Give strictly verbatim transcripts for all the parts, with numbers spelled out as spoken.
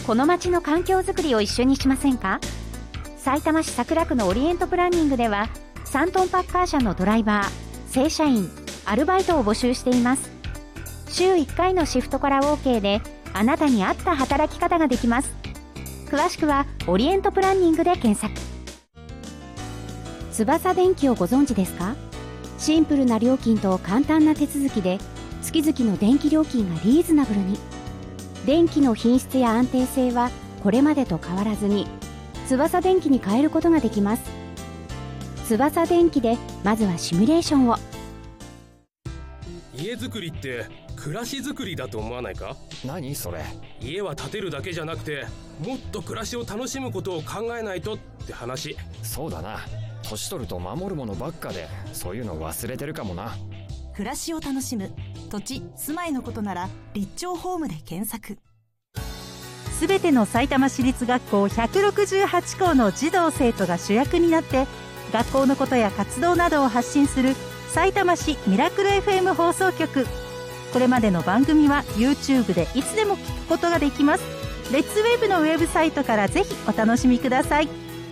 この街の環境づくりを一緒にしませんか？さいたま市桜区のオリエントプランニングではさんトンパッカー車のドライバー、正社員、アルバイトを募集しています。週いっかいのシフトから OK であなたに合った働き方ができます。詳しくはオリエントプランニングで検索。翼電機をご存知ですか？シンプルな料金と簡単な手続きで月々の電気料金がリーズナブルに。電気の品質や安定性はこれまでと変わらずに翼電機に変えることができます。翼電機でまずはシミュレーションを。 家づくりって暮らしづくりだと思わないか？ 何それ？ 家は建てるだけじゃなくてもっと暮らしを楽しむことを考えないとって話。 そうだな、年取ると守るものばっかでそういうの忘れてるかもな。 暮らしを楽しむ土地・住まいのことなら立町ホームで検索。 すべてのさいたま市立学校ひゃくろくじゅうはちこうの児童生徒が主役になって学校のことや活動などを発信するさいたま市ミラクル エフエム 放送局。これまでの番組は YouTube でいつでも聞くことができます。レッツウェブのウェブサイトからぜひお楽しみください。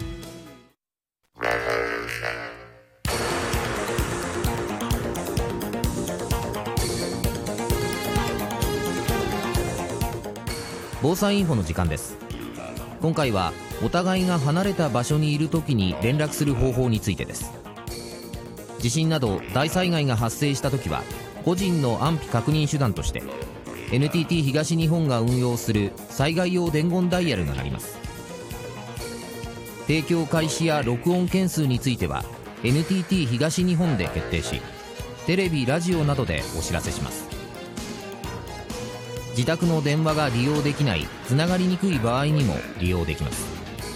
防災インフォの時間です。今回はお互いが離れた場所にいるときに連絡する方法についてです。地震など大災害が発生したときは個人の安否確認手段として エヌティーティー 東日本が運用する災害用伝言ダイヤルがあります。提供開始や録音件数については エヌティーティー 東日本で決定し、テレビ・ラジオなどでお知らせします。自宅の電話が利用できない、つながりにくい場合にも利用できます。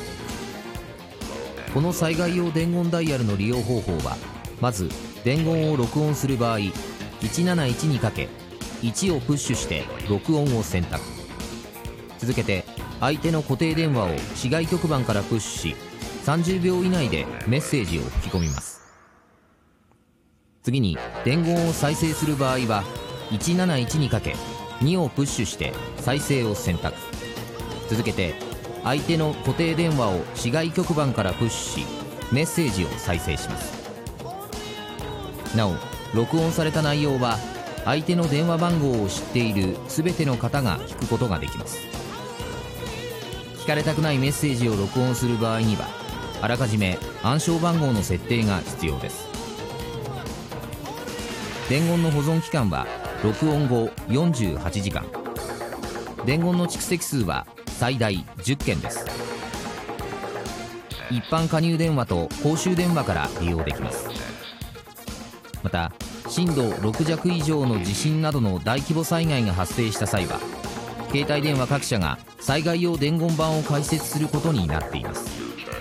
この災害用伝言ダイヤルの利用方法は、まず伝言を録音する場合、いちなないちにかけいちをプッシュして録音を選択。続けて相手の固定電話を市外局番からプッシュし、さんじゅうびょう以内でメッセージを吹き込みます。次に伝言を再生する場合は、いちなないちにかけにをプッシュして再生を選択。続けて相手の固定電話を市外局番からプッシュし、メッセージを再生します。なお、録音された内容は相手の電話番号を知っているすべての方が聞くことができます。聞かれたくないメッセージを録音する場合には、あらかじめ暗証番号の設定が必要です。伝言の保存期間は録音後よんじゅうはちじかん。伝言の蓄積数は最大じゅっけんです。一般加入電話と公衆電話から利用できます。また震度ろくじゃく以上の地震などの大規模災害が発生した際は、携帯電話各社が災害用伝言板を開設することになっています。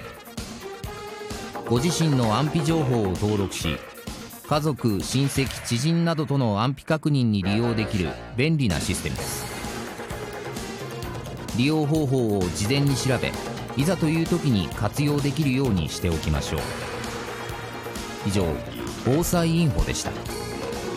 ご自身の安否情報を登録し、家族、親戚、知人などとの安否確認に利用できる便利なシステムです。利用方法を事前に調べ、いざという時に活用できるようにしておきましょう。以上、防災インフォでした。